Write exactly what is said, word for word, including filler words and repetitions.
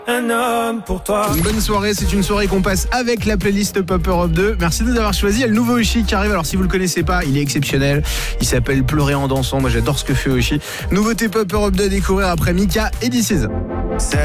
Un homme pour toi. Une bonne soirée, c'est une soirée qu'on passe avec la playlist Pop Europe deux. Merci de nous avoir choisi. Il y a le nouveau Oshi qui arrive. Alors si vous le connaissez pas, il est exceptionnel. Il s'appelle Pleurer en dansant. Moi j'adore ce que fait Oshi. Nouveauté Pop Europe deux à découvrir après Mika et This Is.